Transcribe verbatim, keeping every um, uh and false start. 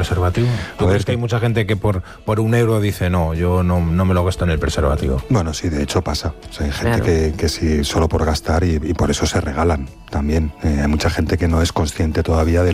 preservativo? ¿Tú crees que hay mucha gente que por, por un euro dice, no, yo no, no me lo gasto en el preservativo? Bueno, sí, de hecho pasa. O sea, hay gente claro. que, que sí, solo por gastar y, y por eso se regalan también. Eh, hay mucha gente que no es consciente todavía de